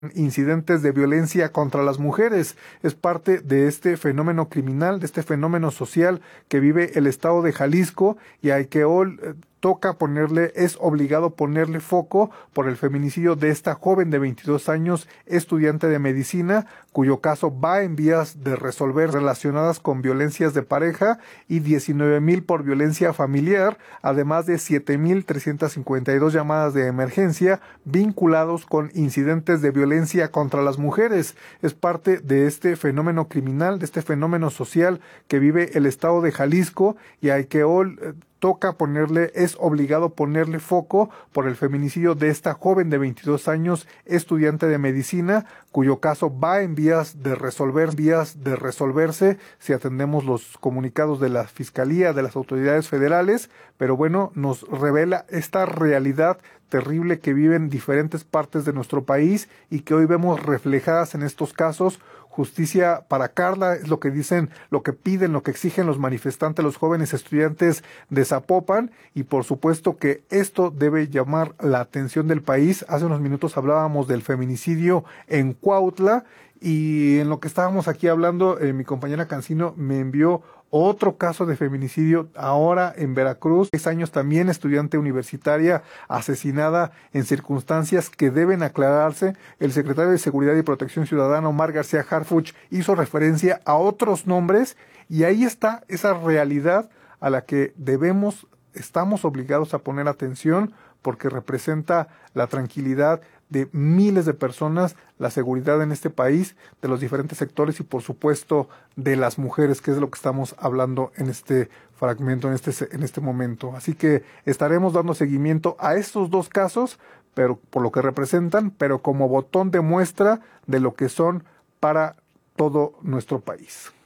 incidentes de violencia contra las mujeres. Es parte de este fenómeno criminal, de este fenómeno social que vive el estado de Jalisco y al que hoy es obligado ponerle foco por el feminicidio de esta joven de 22 años, estudiante de medicina, cuyo caso va en vías de resolver relacionadas con violencias de pareja y 19,000 por violencia familiar, además de 7,352 llamadas de emergencia vinculados con incidentes de violencia contra las mujeres. Es parte de este fenómeno criminal, de este fenómeno social que vive el estado de Jalisco y al que hoy es obligado ponerle foco por el feminicidio de esta joven de 22 años, estudiante de medicina, cuyo caso va en vías de resolverse si atendemos los comunicados de la Fiscalía, de las autoridades federales, pero bueno, nos revela esta realidad terrible que viven diferentes partes de nuestro país y que hoy vemos reflejadas en estos casos. Justicia para Carla es lo que dicen, lo que piden, lo que exigen los manifestantes, los jóvenes estudiantes de Zapopan, y por supuesto que esto debe llamar la atención del país. Hace unos minutos hablábamos del feminicidio en Cuautla y en lo que estábamos aquí hablando, mi compañera Cancino me envió otro caso de feminicidio ahora en Veracruz, 6 años también, estudiante universitaria asesinada en circunstancias que deben aclararse. El secretario de Seguridad y Protección Ciudadana, Omar García Harfuch, hizo referencia a otros nombres y ahí está esa realidad a la que estamos obligados a poner atención porque representa la tranquilidad de miles de personas, la seguridad en este país, de los diferentes sectores y por supuesto de las mujeres, que es de lo que estamos hablando en este fragmento, en este momento. Así que estaremos dando seguimiento a estos dos casos, pero por lo que representan, pero como botón de muestra de lo que son para todo nuestro país.